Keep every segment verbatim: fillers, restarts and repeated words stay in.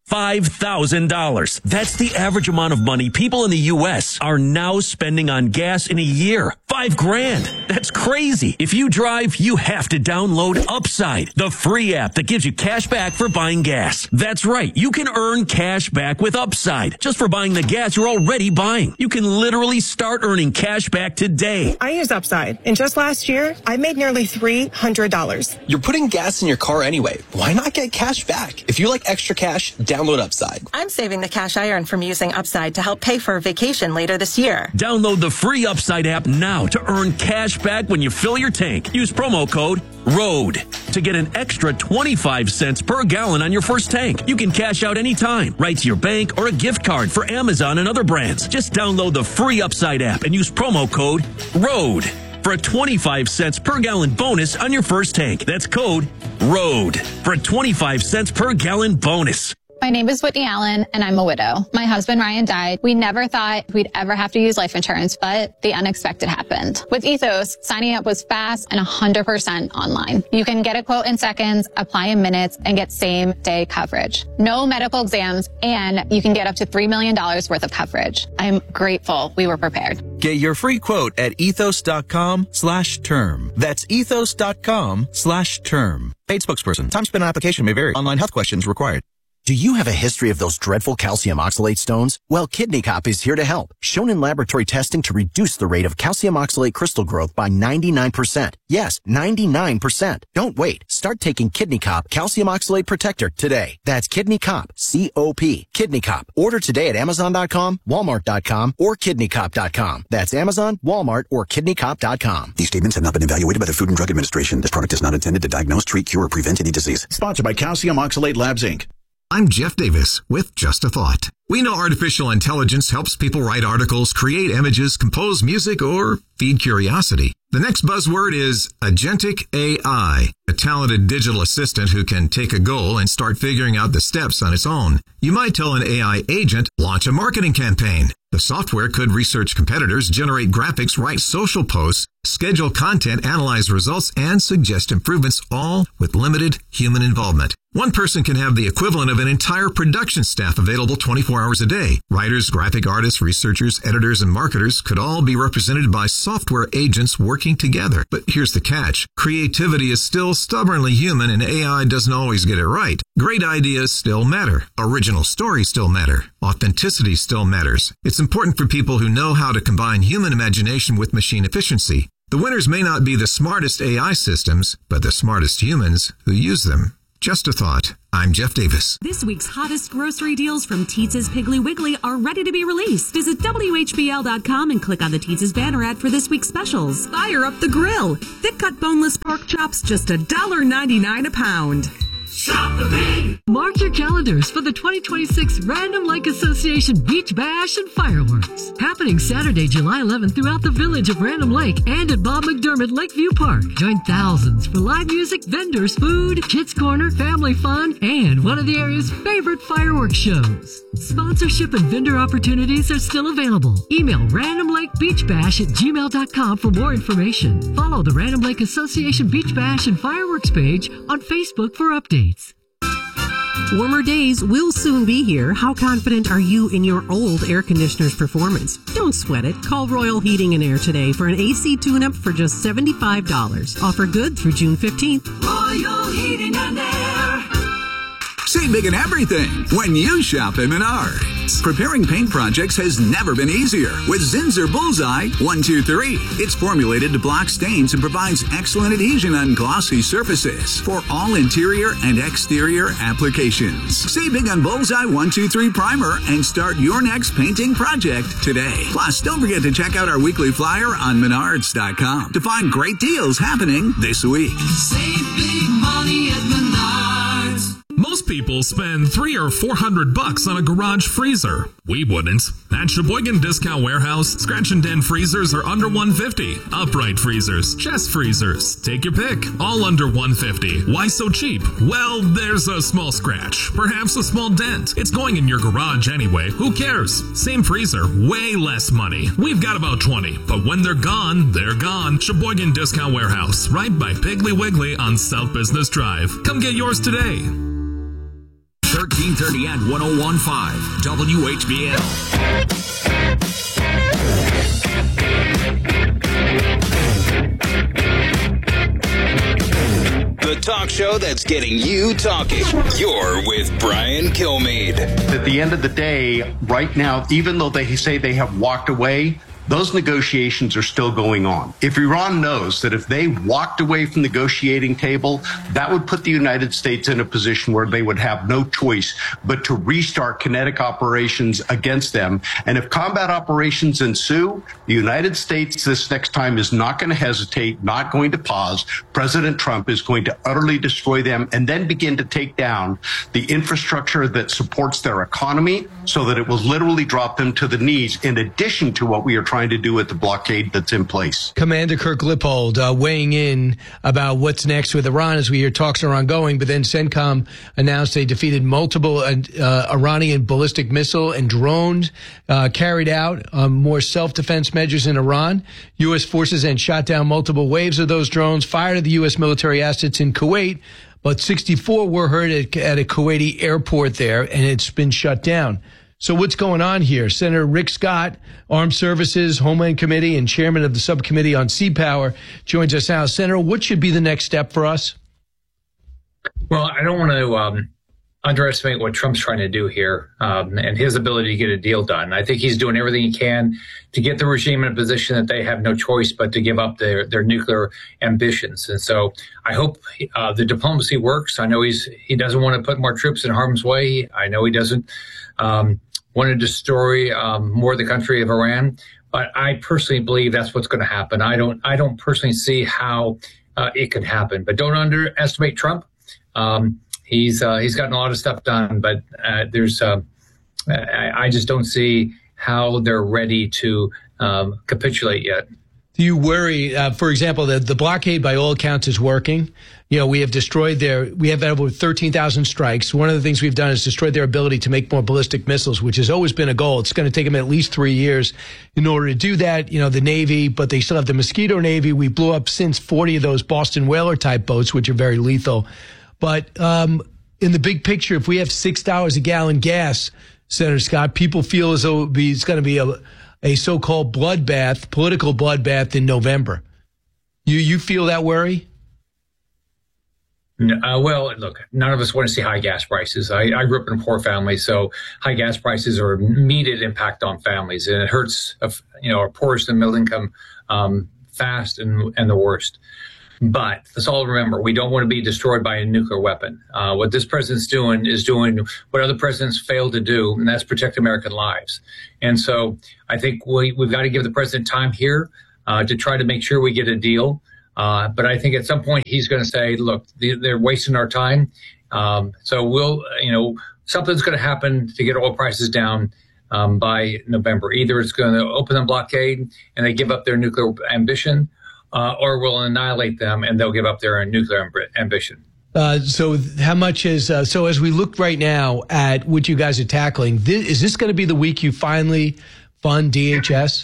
five thousand dollars. That's the average amount of money people in the U S are now spending on gas in a year. Five grand. That's crazy. If you drive, you have to download Upside, the free app that gives you cash back for buying gas. That's right. You can earn cash back with Upside just for buying the gas you're already buying. You can literally start earning cash back today. I use Upside, and just last year, I made nearly three hundred dollars. You're putting gas in your car anyway. Why not get cash back? If you like extra cash, download Upside. I'm saving the cash I earn from using Upside to help pay for a vacation later this year. Download the free Upside app now to earn cash back when you fill your tank. Use promo code ROAD to get an extra twenty-five cents per gallon on your first tank. You can cash out anytime, right to your bank or a gift card for Amazon and other brands. Just download the free Upside app and use promo code ROAD for a twenty-five cents per gallon bonus on your first tank. That's code ROAD for a twenty-five cents per gallon bonus. My name is Whitney Allen, and I'm a widow. My husband, Ryan, died. We never thought we'd ever have to use life insurance, but the unexpected happened. With Ethos, signing up was fast and one hundred percent online. You can get a quote in seconds, apply in minutes, and get same-day coverage. No medical exams, and you can get up to three million dollars worth of coverage. I'm grateful we were prepared. Get your free quote at ethos.com slash term. That's ethos.com slash term. Paid spokesperson. Time spent on application may vary. Online health questions required. Do you have a history of those dreadful calcium oxalate stones? Well, Kidney Cop is here to help. Shown in laboratory testing to reduce the rate of calcium oxalate crystal growth by ninety-nine percent. Yes, ninety-nine percent. Don't wait. Start taking Kidney Cop Calcium Oxalate Protector today. That's Kidney Cop, C O P. Kidney Cop. Order today at amazon dot com, walmart dot com, or kidney cop dot com. That's Amazon, Walmart, or kidney cop dot com. These statements have not been evaluated by the Food and Drug Administration. This product is not intended to diagnose, treat, cure, or prevent any disease. Sponsored by Calcium Oxalate Labs, Incorporated. I'm Jeff Davis with Just a Thought. We know artificial intelligence helps people write articles, create images, compose music, or feed curiosity. The next buzzword is Agentic A I, a talented digital assistant who can take a goal and start figuring out the steps on its own. You might tell an A I agent, launch a marketing campaign. The software could research competitors, generate graphics, write social posts, schedule content, analyze results, and suggest improvements, all with limited human involvement. One person can have the equivalent of an entire production staff available twenty-four hours a day. Writers, graphic artists, researchers, editors, and marketers could all be represented by software agents working together. But here's the catch. Creativity is still stubbornly human, and A I doesn't always get it right. Great ideas still matter. Original stories still matter. Authenticity still matters. It's important for people who know how to combine human imagination with machine efficiency. The winners may not be the smartest A I systems, but the smartest humans who use them. Just a thought. I'm Jeff Davis. This week's hottest grocery deals from Teetz's Piggly Wiggly are ready to be released. Visit W H B L dot com and click on the Teetz's banner ad for this week's specials. Fire up the grill. Thick cut boneless pork chops, just one dollar ninety-nine a pound. Shop the Big! Mark your calendars for the twenty twenty-six Random Lake Association Beach Bash and Fireworks. Happening Saturday, July eleventh throughout the village of Random Lake and at Bob McDermott Lakeview Park. Join thousands for live music, vendors, food, kids corner, family fun, and one of the area's favorite fireworks shows. Sponsorship and vendor opportunities are still available. Email Random Lake Beach Bash at gmail dot com for more information. Follow the Random Lake Association Beach Bash and Fireworks page on Facebook for updates. Warmer days will soon be here. How confident are you in your old air conditioner's performance? Don't sweat it. Call Royal Heating and Air today for an A C tune-up for just seventy-five dollars. Offer good through June fifteenth. Royal Heating and Air. Save big in everything when you shop at Menards. Preparing paint projects has never been easier with Zinsser Bullseye one two three. It's formulated to block stains and provides excellent adhesion on glossy surfaces for all interior and exterior applications. Save big on Bullseye one two three Primer and start your next painting project today. Plus, don't forget to check out our weekly flyer on menards dot com to find great deals happening this week. Save big money at Menards. Most people spend three or four hundred bucks on a garage freezer. We wouldn't. At Sheboygan Discount Warehouse, scratch and dent freezers are under one hundred fifty dollars. Upright freezers, chest freezers, take your pick, all under one hundred fifty dollars. Why so cheap? Well, there's a small scratch, perhaps a small dent. It's going in your garage anyway. Who cares? Same freezer, way less money. We've got about twenty, but when they're gone, they're gone. Sheboygan Discount Warehouse, right by Piggly Wiggly on South Business Drive. Come get yours today. thirteen thirty and one oh one point five W H B L. The talk show that's getting you talking. You're with Brian Kilmeade. At the end of the day, right now, even though they say they have walked away, those negotiations are still going on. If Iran knows that if they walked away from the negotiating table, that would put the United States in a position where they would have no choice but to restart kinetic operations against them. And if combat operations ensue, the United States this next time is not going to hesitate, not going to pause. President Trump is going to utterly destroy them and then begin to take down the infrastructure that supports their economy so that it will literally drop them to the knees, in addition to what we are trying to do with the blockade that's in place. Commander Kirk Lippold uh, weighing in about what's next with Iran as we hear talks are ongoing, but then CENTCOM announced they defeated multiple uh, uh, Iranian ballistic missile and drones uh, carried out um, more self-defense measures in Iran. U S forces then shot down multiple waves of those drones, fired at the U S military assets in Kuwait, but sixty-four were hurt at, at a Kuwaiti airport there, and it's been shut down. So what's going on here? Senator Rick Scott, Armed Services, Homeland Committee, and chairman of the subcommittee on sea power, joins us now. Senator, what should be the next step for us? Well, I don't want to um, underestimate what Trump's trying to do here um, and his ability to get a deal done. I think he's doing everything he can to get the regime in a position that they have no choice but to give up their, their nuclear ambitions. And so I hope uh, the diplomacy works. I know he's he doesn't want to put more troops in harm's way. I know he doesn't um, want to destroy um, more of the country of Iran. But I personally believe that's what's going to happen. I don't I don't personally see how uh, it could happen. But don't underestimate Trump. Um, he's uh, he's gotten a lot of stuff done, but uh, there's uh, I, I just don't see how they're ready to um, capitulate yet. Do you worry, uh, for example, that the blockade by all accounts is working? You know, we have destroyed their, we have over thirteen thousand strikes. One of the things we've done is destroyed their ability to make more ballistic missiles, which has always been a goal. It's going to take them at least three years in order to do that. You know, the Navy, but they still have the Mosquito Navy. We blew up since forty of those Boston Whaler type boats, which are very lethal. But um, in the big picture, if we have six dollars a gallon gas, Senator Scott, people feel as though it's going to be a, a so-called bloodbath, political bloodbath in November. You you feel that worry? Uh, well, look, none of us want to see high gas prices. I, I grew up in a poor family, so high gas prices are an immediate impact on families, and it hurts, you know, our poorest and middle income um, fast and, and the worst. But let's all remember, we don't want to be destroyed by a nuclear weapon. Uh, what this president's doing is doing what other presidents failed to do, and that's protect American lives. And so I think we, we've got to give the president time here uh, to try to make sure we get a deal. Uh, but I think at some point he's going to say, look, they're wasting our time. Um, so we'll, you know, something's going to happen to get oil prices down um, by November. Either it's going to open the blockade and they give up their nuclear ambition, uh, or we'll annihilate them and they'll give up their nuclear amb- ambition. Uh, so how much is, uh, so as we look right now at what you guys are tackling, this, is this going to be the week you finally fund D H S?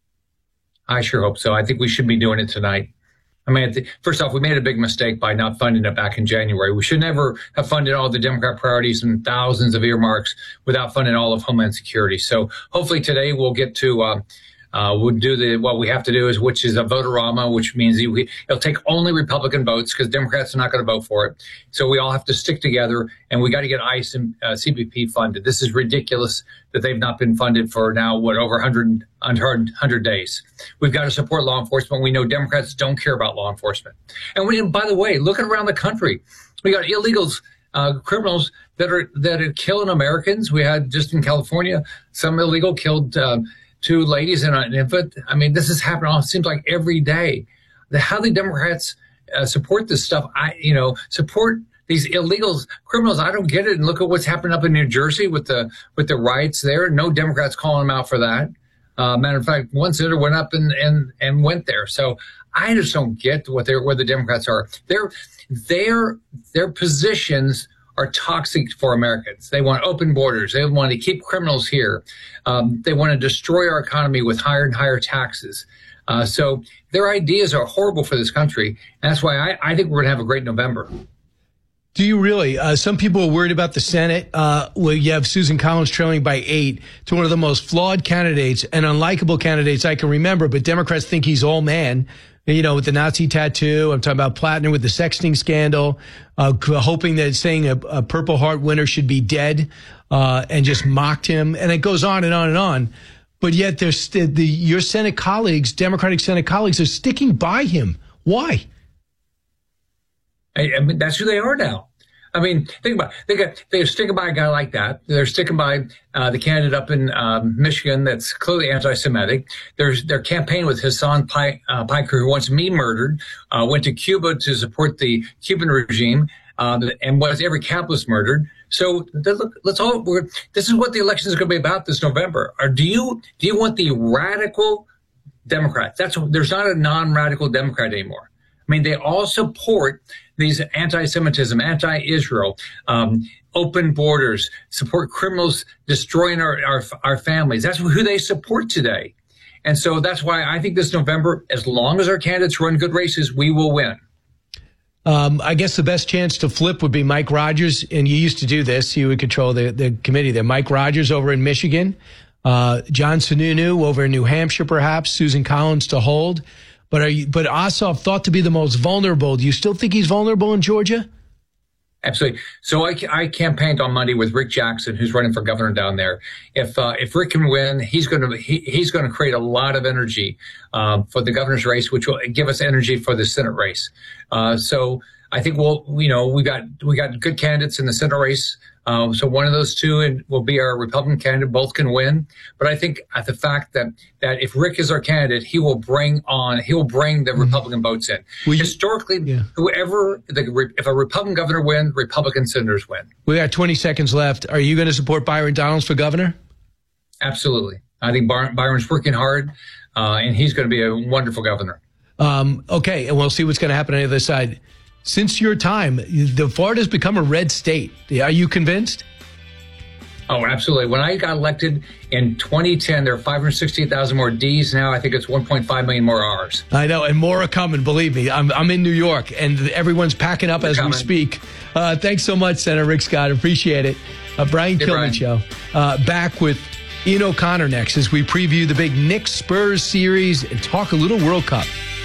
I sure hope so. I think we should be doing it tonight. I mean, first off, we made a big mistake by not funding it back in January. We should never have funded all the Democrat priorities and thousands of earmarks without funding all of Homeland Security. So hopefully today we'll get to, uh, uh, we'll do the, what we have to do is, which is a vote-a-rama, which means it, it'll take only Republican votes because Democrats are not going to vote for it. So we all have to stick together, and we got to get ICE and uh, C B P funded. This is ridiculous that they've not been funded for now, what, over one hundred days. We've got to support law enforcement. We know Democrats don't care about law enforcement. And we, by the way, looking around the country, we got illegals, uh, criminals that are that are killing Americans. We had just in California, some illegal killed uh, two ladies and an infant. I mean, this is happening. It seems like every day. The, how the Democrats uh, support this stuff, I you know support these illegals, criminals. I don't get it. And look at what's happening up in New Jersey with the with the riots there. No Democrats calling them out for that. Uh, matter of fact, one senator went up and, and, and went there. So I just don't get what they're, where the Democrats are. Their, their, their positions are toxic for Americans. They want open borders. They want to keep criminals here. Um, they want to destroy our economy with higher and higher taxes. Uh, so their ideas are horrible for this country. And that's why I, I think we're going to have a great November. Do you really? Uh, some people are worried about the Senate. Uh, where you have Susan Collins trailing by eight to one of the most flawed candidates and unlikable candidates I can remember. But Democrats think he's all man. You know, with the Nazi tattoo. I'm talking about Plattner with the sexting scandal, uh, hoping that saying a, a Purple Heart winner should be dead, uh, and just mocked him. And it goes on and on and on. But yet there's the, the your Senate colleagues, Democratic Senate colleagues, are sticking by him. Why? I, I mean, that's who they are now. I mean, think about it. They got, they're sticking by a guy like that. They're sticking by uh, the candidate up in um, Michigan that's clearly anti-Semitic. There's their campaign with Hassan Pi, uh, Piker, who wants me murdered, uh, went to Cuba to support the Cuban regime, uh, and wants every capitalist murdered. So let's all. We're, this is what the election is going to be about this November. Or do you do you want the radical Democrats? That's there's not a non-radical Democrat anymore. I mean, they all support these anti-Semitism, anti-Israel, um, open borders, support criminals destroying our, our our families. That's who they support today. And so that's why I think this November, as long as our candidates run good races, we will win. Um, I guess the best chance to flip would be Mike Rogers, and you used to do this. You would control the, the committee there. Mike Rogers over in Michigan, uh, John Sununu over in New Hampshire, perhaps, Susan Collins to hold. But are you, but Ossoff thought to be the most vulnerable. Do you still think he's vulnerable in Georgia? Absolutely. So I, I campaigned on Monday with Rick Jackson, who's running for governor down there. If uh, if Rick can win, he's going to he, he's going to create a lot of energy um, for the governor's race, which will give us energy for the Senate race. Uh, so I think we'll you know we got we got good candidates in the Senate race. Um, so one of those two will be our Republican candidate. Both can win. But I think at the fact that, that if Rick is our candidate, he will bring on, he will bring the mm-hmm. Republican votes in. We, Historically, yeah. whoever, the, if a Republican governor wins, Republican senators win. We got twenty seconds left. Are you going to support Byron Donalds for governor? Absolutely. I think Byron, Byron's working hard, uh, and he's going to be a wonderful governor. Um, okay. And we'll see what's going to happen on the other side. Since your time, the Florida's become a red state. Are you convinced? Oh, absolutely. When I got elected in twenty ten, there are five hundred sixty thousand more D's. Now I think it's one point five million more R's. I know, and more are coming, believe me. I'm I'm in New York, and everyone's packing up They're as coming. we speak. Uh, thanks so much, Senator Rick Scott. Appreciate it. Uh, Brian hey, Kilmeade Show. Uh, back with Ian O'Connor next as we preview the big Knicks Spurs series and talk a little World Cup.